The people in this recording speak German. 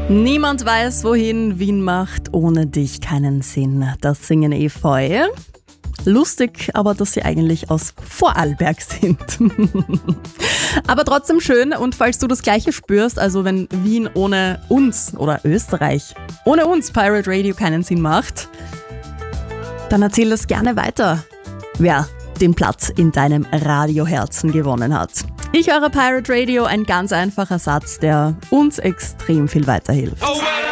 Niemand weiß, wohin Wien macht, ohne dich keinen Sinn. Das singen Efeu. Lustig, aber dass sie eigentlich aus Vorarlberg sind. Aber trotzdem schön, und falls du das Gleiche spürst, also wenn Wien ohne uns oder Österreich ohne uns Pirate Radio keinen Sinn macht, dann erzähl das gerne weiter, wer den Platz in deinem Radioherzen gewonnen hat. Ich höre Pirate Radio, ein ganz einfacher Satz, der uns extrem viel weiterhilft.